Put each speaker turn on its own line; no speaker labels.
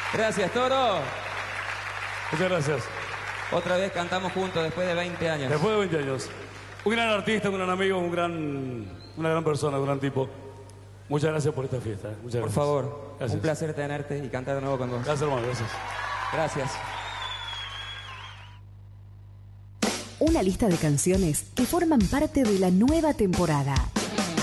Gracias, Toro.
Muchas gracias.
Otra vez cantamos juntos después de 20 años.
Después de 20 años. Un gran artista, un gran amigo, una gran persona, un gran tipo. Muchas gracias por esta fiesta. Muchas gracias.
Por favor,
gracias.
un placer tenerte y cantar de nuevo con vos.
Gracias, hermano, gracias.
Gracias.
Una lista de canciones que forman parte de la nueva temporada.